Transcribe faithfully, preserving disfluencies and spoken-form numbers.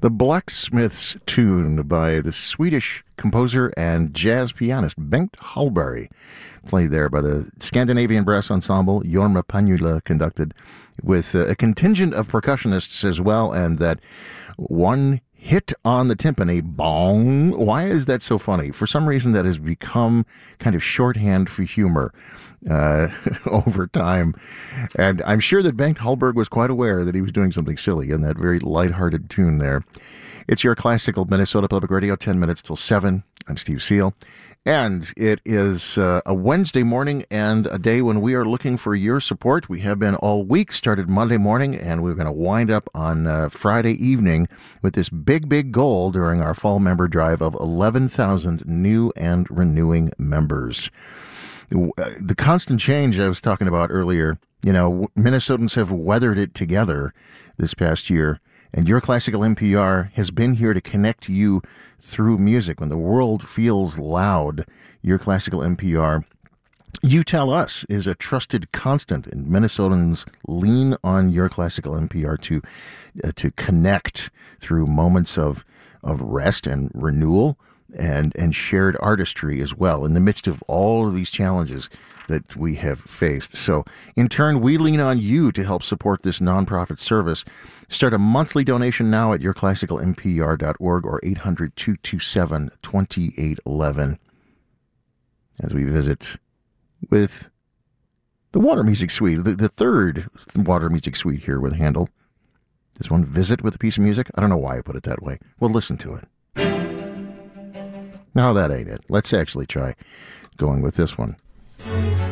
The Blacksmiths tune by the Swedish composer and jazz pianist Bengt Hallberg, played there by the Scandinavian Brass Ensemble. Jorma Panula conducted with a contingent of percussionists as well, and that one hit on the timpani, bong. Why is that so funny? For some reason, that has become kind of shorthand for humor uh, over time. And I'm sure that Bengt Hallberg was quite aware that he was doing something silly in that very lighthearted tune there. It's your classical Minnesota Public Radio, ten minutes till seven. I'm Steve Seal. And it is uh, a Wednesday morning and a day when we are looking for your support. We have been all week, started Monday morning, and we're going to wind up on uh, Friday evening with this big, big goal during our fall member drive of eleven thousand new and renewing members. The constant change I was talking about earlier, you know, Minnesotans have weathered it together this past year. And Your Classical N P R has been here to connect you through music. When the world feels loud, Your Classical N P R, you tell us, is a trusted constant. And Minnesotans lean on Your Classical N P R to uh, to connect through moments of of rest and renewal and, and shared artistry as well in the midst of all of these challenges that we have faced. So, in turn, we lean on you to help support this nonprofit service. Start a monthly donation now at your classical n p r dot org or eight hundred, two two seven, two eight one one as we visit with the Water Music Suite, the, the third Water Music Suite here with Handel. This one, Visit with a Piece of Music. I don't know why I put it that way. Well, listen to it. No, that ain't it. Let's actually try going with this one.